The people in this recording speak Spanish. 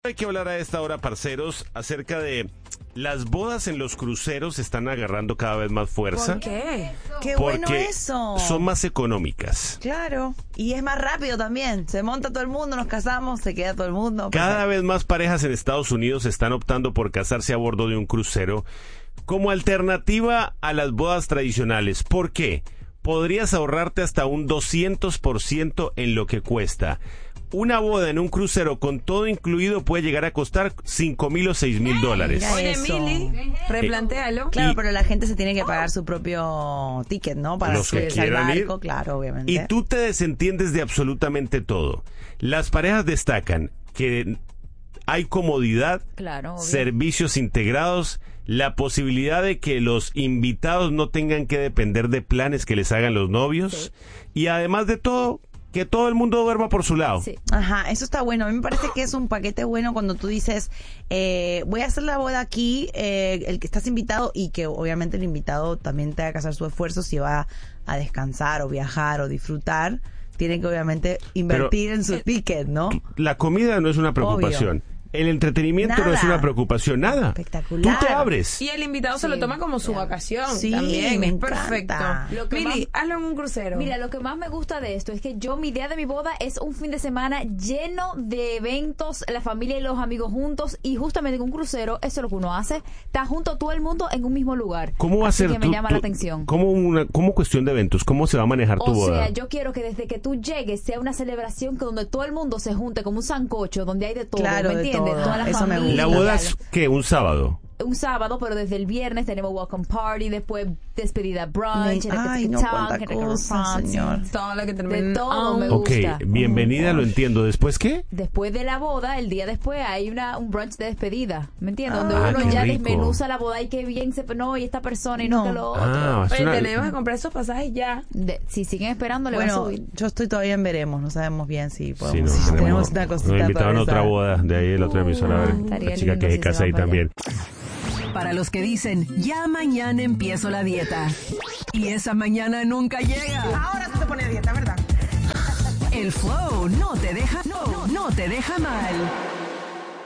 Hay que hablar a esta hora, parceros, acerca de las bodas en los cruceros están agarrando cada vez más fuerza. ¿Por qué? Qué Porque bueno eso. son más económicas. Claro. Y es más rápido también. Se monta todo el mundo, nos casamos, se queda todo el mundo. Cada vez más parejas en Estados Unidos están optando por casarse a bordo de un crucero como alternativa a las bodas tradicionales. ¿Por qué? Podrías ahorrarte hasta un 200% en lo que cuesta. Una boda en un crucero con todo incluido puede llegar a costar $5,000 o $6,000. Mira Oye, eso. Mili, replantéalo. Claro, pero la gente se tiene que pagar su propio ticket, ¿no? Para Los que subirse al quieran ir. barco, claro, obviamente. Y tú te desentiendes de absolutamente todo. Las parejas destacan que hay comodidad, Claro, obvio. servicios integrados, la posibilidad de que los invitados no tengan que depender de planes que les hagan los novios y además de todo, que todo el mundo duerma por su lado. Sí. Ajá, eso está bueno. A mí me parece que es un paquete bueno cuando tú dices, voy a hacer la boda aquí, el que estás invitado y que obviamente el invitado también tenga que hacer su esfuerzo si va a descansar o viajar o disfrutar. Tiene que obviamente invertir en su ticket, ¿no? La comida no es una preocupación. El entretenimiento no es Nada. una preocupación, nada. Espectacular. Tú te abres. Y el invitado se lo toma como su vacación. Sí, también. me Es encanta. perfecto. Lo que Mili, hazlo en un crucero. Mira, lo que más me gusta de esto es que mi idea de mi boda es un fin de semana lleno de eventos, la familia y los amigos juntos, y justamente en un crucero, eso es lo que uno hace, está junto todo el mundo en un mismo lugar. ¿Cómo va a Así ser que me llama la atención. ¿Cómo cuestión de eventos? ¿Cómo se va a manejar tu O boda? sea, yo quiero que desde que tú llegues sea una celebración que donde todo el mundo se junte como un sancocho, donde hay de todo, Claro, ¿me de entiendes? todo. Toda la Eso me familia. gusta. ¿La boda es qué? ¿Un sábado? Un sábado, pero desde el viernes tenemos welcome party, después despedida brunch, Ay, no, cuánta cosa, señor. Todo lo que termina de en todo me Ok, gusta. bienvenida, lo entiendo. ¿Después qué? Después de la boda, el día después hay un brunch de despedida, ¿me entiendes? Donde Ah, uno qué ya rico. desmenuza la boda y qué bien no, y esta persona y no, No. que lo otro. Ah, es Oye, una- tenemos que comprar esos pasajes ya. Si siguen esperando, le va a Bueno, subir. yo estoy todavía en veremos, no sabemos bien si Sí, podemos, no, si tenemos una nos cosita invitaron a para otra esa. boda de ahí el otro emisora, a ver, estaría la chica lindo que se si casa se ahí va para también. Para los que dicen, ya mañana empiezo la dieta. Y esa mañana nunca llega. Ahora tú te pones a dieta, ¿verdad? El flow no te deja mal.